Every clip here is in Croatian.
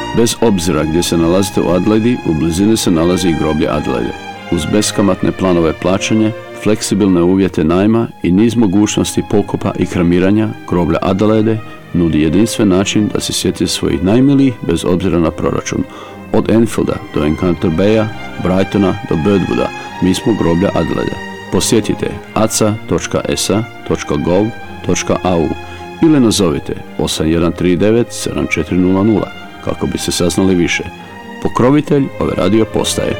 Bez obzira gdje se nalazite u Adelaidi, u blizini se nalazi i groblje Adelaide. Uz beskamatne planove plaćanja, fleksibilne uvjete najma i niz mogućnosti pokopa i kremiranja, groblje Adelaide nudi jedinstven način da se sjeti svojih najmilijih bez obzira na proračun. Od Enfielda do Encounter Baya, Brightona do Birdwooda, mi smo groblja Adelaide. Posjetite aca.sa.gov.au ili nazovite 8139 7400 kako biste saznali više. Pokrovitelj ove radio postaje.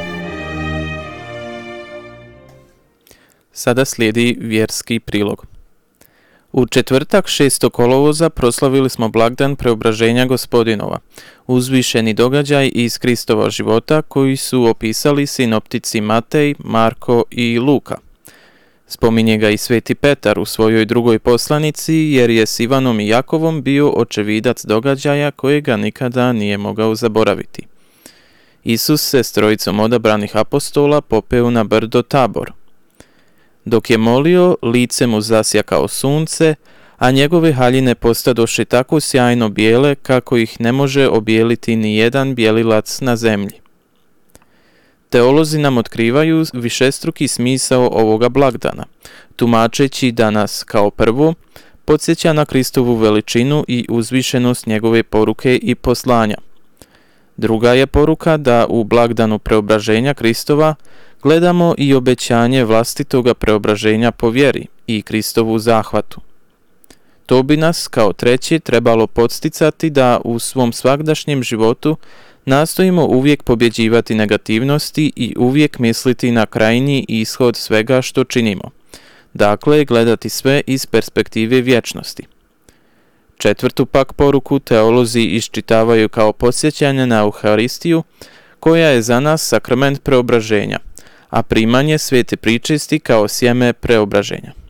Sada slijedi vjerski prilog. U četvrtak 6. kolovoza proslavili smo blagdan Preobraženja Gospodinova, uzvišeni događaj iz Kristova života koji su opisali sinoptici Matej, Marko i Luka. Spominje ga i Sveti Petar u svojoj drugoj poslanici jer je s Ivanom i Jakovom bio očevidac događaja kojega nikada nije mogao zaboraviti. Isus se s trojicom odabranih apostola popeo na brdo Tabor. Dok je molio, lice mu zasja kao sunce, a njegove haljine postadoše tako sjajno bijele kako ih ne može obijeliti ni jedan bijelilac na zemlji. Teolozi nam otkrivaju višestruki smisao ovoga blagdana, tumačeći da nas, kao prvo, podsjeća na Kristovu veličinu i uzvišenost njegove poruke i poslanja. Druga je poruka da u blagdanu Preobraženja Kristova gledamo i obećanje vlastitoga preobraženja po vjeri i Kristovu zahvatu. To bi nas, kao treće, trebalo podsticati da u svom svagdašnjem životu nastojimo uvijek pobjeđivati negativnosti i uvijek misliti na krajnji ishod svega što činimo. Dakle, gledati sve iz perspektive vječnosti. Četvrtu pak poruku teolozi iščitavaju kao podsjećanje na Euharistiju, koja je za nas sakrament preobraženja, a primanje svete pričesti kao sjeme preobraženja.